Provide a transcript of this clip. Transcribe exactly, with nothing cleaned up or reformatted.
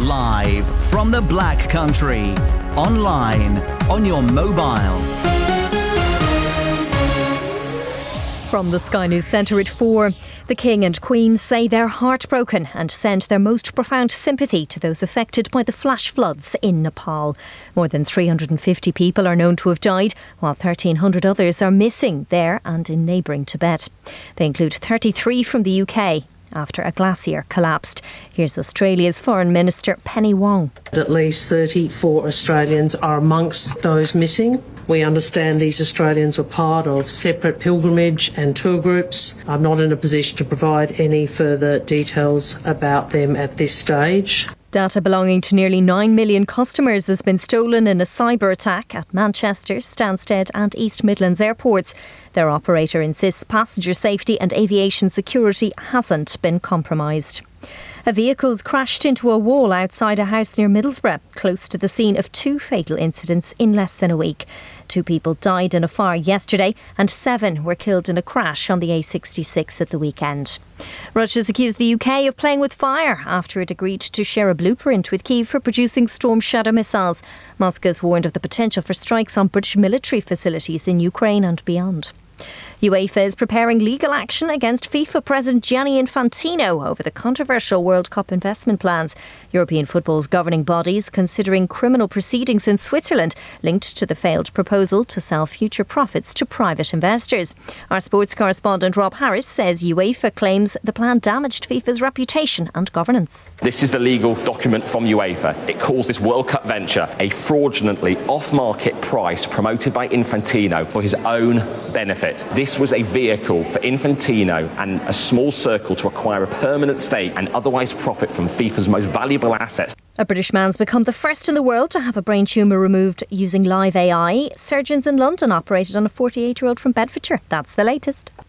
Live from the Black Country. Online, on your mobile. From the Sky News Centre at four, the King and Queen say they're heartbroken and send their most profound sympathy to those affected by the flash floods in Nepal. More than three hundred fifty people are known to have died, while thirteen hundred others are missing there and in neighbouring Tibet. They include thirty-three from the U K after a glacier collapsed. Here's Australia's Foreign Minister Penny Wong. At least thirty-four Australians are amongst those missing. We understand these Australians were part of separate pilgrimage and tour groups. I'm not in a position to provide any further details about them at this stage. Data belonging to nearly nine million customers has been stolen in a cyber attack at Manchester, Stansted and East Midlands airports. Their operator insists passenger safety and aviation security hasn't been compromised. A vehicle's crashed into a wall outside a house near Middlesbrough, close to the scene of two fatal incidents in less than a week. Two people died in a fire yesterday and seven were killed in a crash on the A sixty-six at the weekend. Russia's accused the U K of playing with fire after it agreed to share a blueprint with Kyiv for producing Storm Shadow missiles. Moscow's warned of the potential for strikes on British military facilities in Ukraine and beyond. UEFA is preparing legal action against FIFA President Gianni Infantino over the controversial World Cup investment plans. European football's governing bodies considering criminal proceedings in Switzerland linked to the failed proposal to sell future profits to private investors. Our sports correspondent Rob Harris says UEFA claims the plan damaged FIFA's reputation and governance. This is the legal document from UEFA. It calls this World Cup venture a fraudulently off-market price promoted by Infantino for his own benefit. This was a vehicle for Infantino and a small circle to acquire a permanent stake and otherwise profit from FIFA's most valuable assets. A British man's become the first in the world to have a brain tumour removed using live A I. Surgeons in London operated on a forty-eight-year-old from Bedfordshire. That's the latest.